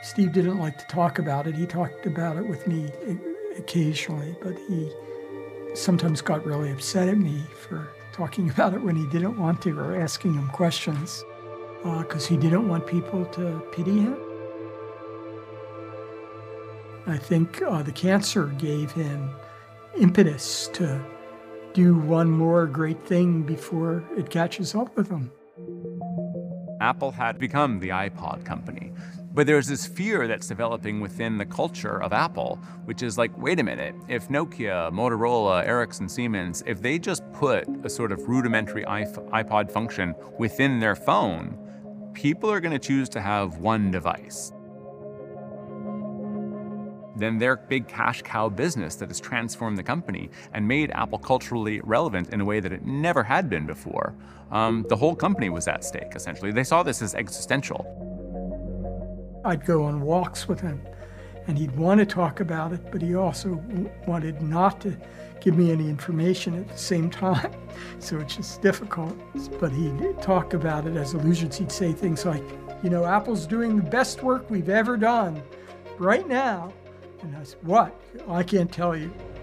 Steve didn't like to talk about it. He talked about it with me occasionally, but he sometimes got really upset at me for talking about it when he didn't want to, or asking him questions, because he didn't want people to pity him. I think the cancer gave him impetus to do one more great thing before it catches up with him. Apple had become the iPod company. But there's this fear that's developing within the culture of Apple, which is like, wait a minute, if Nokia, Motorola, Ericsson, Siemens, if they just put a sort of rudimentary iPod function within their phone, people are going to choose to have one device. Then their big cash cow business that has transformed the company and made Apple culturally relevant in a way that it never had been before. The whole company was at stake, essentially. They saw this as existential. I'd go on walks with him, and he'd want to talk about it, but he also wanted not to give me any information at the same time. So it's just difficult. But he'd talk about it as allusions. He'd say things like, Apple's doing the best work we've ever done right now. And I said, what? I can't tell you.